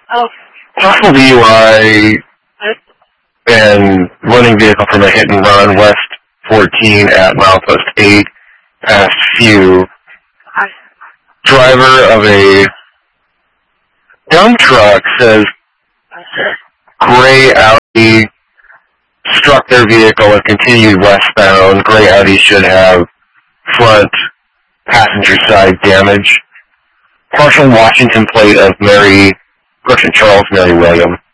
Oh. Possible DUI and running vehicle from a hit and run west 14 at milepost 8 past few. Driver of a dump truck says gray Audi struck their vehicle and continued westbound. Gray Audi should have front passenger side damage. Partial Washington plate of Mary Brooks and Charles Mary William.